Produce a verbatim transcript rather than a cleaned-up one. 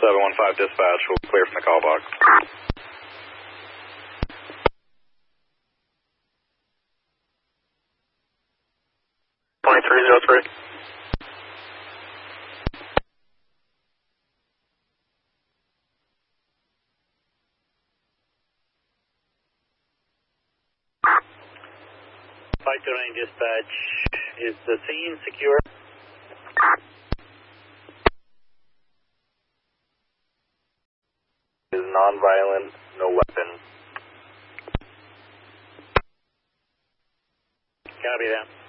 seven one five dispatch will clear from the call box. twenty-three oh three. five two nine dispatch, is the scene secure? Is non-violent, no weapon. Copy that.